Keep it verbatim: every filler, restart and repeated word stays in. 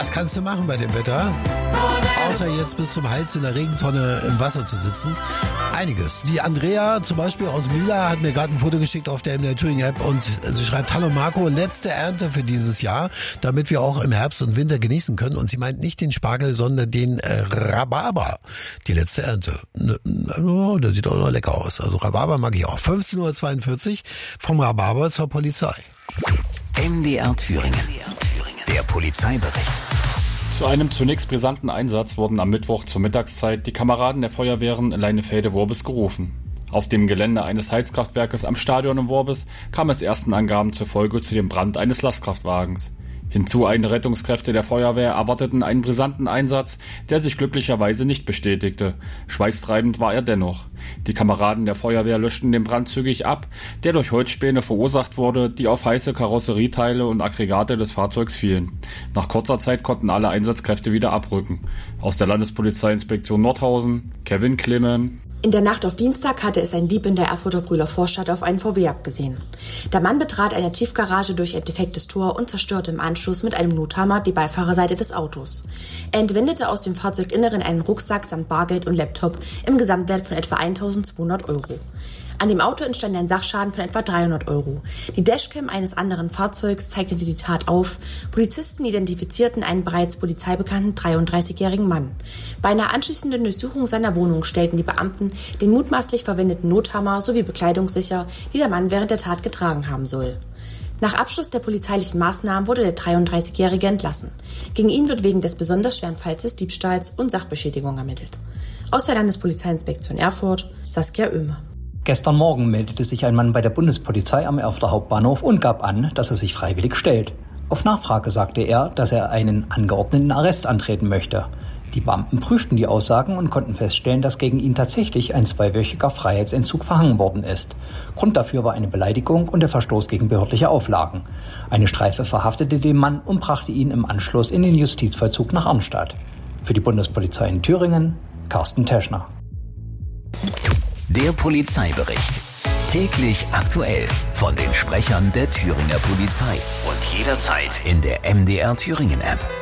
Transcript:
Was kannst du machen bei dem Wetter? Außer jetzt bis zum Hals in der Regentonne im Wasser zu sitzen. Einiges. Die Andrea zum Beispiel aus Lila hat mir gerade ein Foto geschickt auf der M D R Thüringen App und sie schreibt: Hallo Marco, letzte Ernte für dieses Jahr, damit wir auch im Herbst und Winter genießen können. Und sie meint nicht den Spargel, sondern den äh, Rhabarber. Die letzte Ernte. Oh, der sieht auch noch lecker aus. Also Rhabarber mag ich auch. fünfzehn Uhr zweiundvierzig vom Rhabarber zur Polizei. M D R Thüringen. Der Polizeibericht. Zu einem zunächst brisanten Einsatz wurden am Mittwoch zur Mittagszeit die Kameraden der Feuerwehren in Leinefelde-Worbis gerufen. Auf dem Gelände eines Heizkraftwerkes am Stadion in Worbis kam es ersten Angaben zufolge zu dem Brand eines Lastkraftwagens. Hinzu Rettungskräfte der Feuerwehr erwarteten einen brisanten Einsatz, der sich glücklicherweise nicht bestätigte. Schweißtreibend war er dennoch. Die Kameraden der Feuerwehr löschten den Brand zügig ab, der durch Holzspäne verursacht wurde, die auf heiße Karosserieteile und Aggregate des Fahrzeugs fielen. Nach kurzer Zeit konnten alle Einsatzkräfte wieder abrücken. Aus der Landespolizeiinspektion Nordhausen, Kevin Klimmen. In der Nacht auf Dienstag hatte es ein Dieb in der Erfurter Brühler Vorstadt auf einen V W abgesehen. Der Mann betrat eine Tiefgarage durch ein defektes Tor und zerstörte im Anschluss mit einem Nothammer die Beifahrerseite des Autos. Er entwendete aus dem Fahrzeuginneren einen Rucksack samt Bargeld und Laptop im Gesamtwert von etwa eintausendzweihundert Euro. An dem Auto entstand ein Sachschaden von etwa dreihundert Euro. Die Dashcam eines anderen Fahrzeugs zeichnete die Tat auf. Polizisten identifizierten einen bereits polizeibekannten dreiunddreißigjährigen Mann. Bei einer anschließenden Durchsuchung seiner Wohnung stellten die Beamten den mutmaßlich verwendeten Nothammer sowie Bekleidung sicher, die der Mann während der Tat getragen haben soll. Nach Abschluss der polizeilichen Maßnahmen wurde der dreiunddreißigjährige entlassen. Gegen ihn wird wegen des besonders schweren Falls des Diebstahls und Sachbeschädigung ermittelt. Aus der Landespolizeiinspektion Erfurt, Saskia Oehme. Gestern Morgen meldete sich ein Mann bei der Bundespolizei am Erfurter Hauptbahnhof und gab an, dass er sich freiwillig stellt. Auf Nachfrage sagte er, dass er einen angeordneten Arrest antreten möchte. Die Beamten prüften die Aussagen und konnten feststellen, dass gegen ihn tatsächlich ein zweiwöchiger Freiheitsentzug verhangen worden ist. Grund dafür war eine Beleidigung und der Verstoß gegen behördliche Auflagen. Eine Streife verhaftete den Mann und brachte ihn im Anschluss in den Justizvollzug nach Arnstadt. Für die Bundespolizei in Thüringen, Carsten Teschner. Der Polizeibericht. Täglich aktuell von den Sprechern der Thüringer Polizei und jederzeit in der M D R Thüringen App.